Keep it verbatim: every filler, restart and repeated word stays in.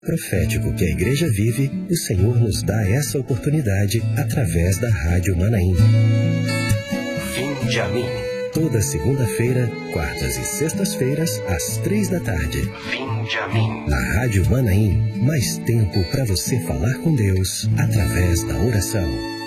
profético que a Igreja vive, o Senhor nos dá essa oportunidade através da Rádio Manaim. Vinde a mim. Toda segunda-feira, quartas e sextas-feiras, às três da tarde. Vinde a mim. Na Rádio Manaim, mais tempo para você falar com Deus através da oração.